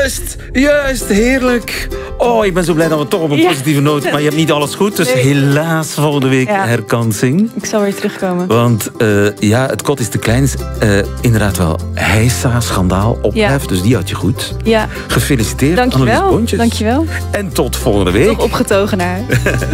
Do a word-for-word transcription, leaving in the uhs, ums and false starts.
Juist, juist, heerlijk. Oh, ik ben zo blij dat we toch op een Ja. positieve noot... Maar je hebt niet alles goed, dus Nee. helaas volgende week Ja. herkansing. Ik zal weer terugkomen. Want uh, ja, het kot is te klein. Uh, inderdaad wel heisa, schandaal, ophef. Ja. Dus die had je goed. Ja. Gefeliciteerd, Annelies Dankjewel. Bontjes. Dankjewel. En tot volgende week. Toch opgetogen naar.